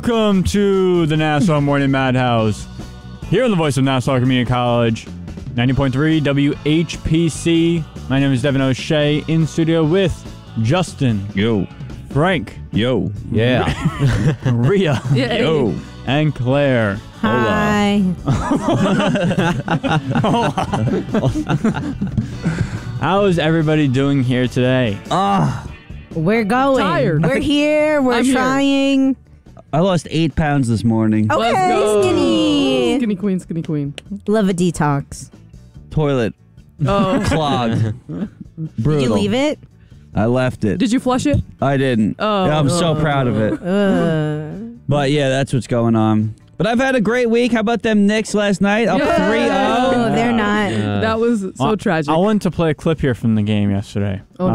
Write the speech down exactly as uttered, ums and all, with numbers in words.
Welcome to the Nassau Morning Madhouse. Here on the voice of Nassau Community College, ninety point three W H P C. My name is Devin O'Shea, in studio with Justin. Yo. Frank. Yo. Yeah. Rhea. Yay. Yo. And Claire. Hi. How's everybody doing here today? Ah. We're going. Tired. We're here. We're I'm here. trying. I lost eight pounds this morning. Okay, Let's go. skinny. Skinny queen, skinny queen. Love a detox. Toilet Oh. clogged. Brutal. Did you leave it? I left it. Did you flush it? I didn't. Oh. Yeah, I'm so proud of it. Uh, But yeah, that's what's going on. But I've had a great week. How about them Knicks last night? Up Yeah. three oh, oh. they're not. That was so Well, tragic. I wanted to play a clip here from the game yesterday. Oh,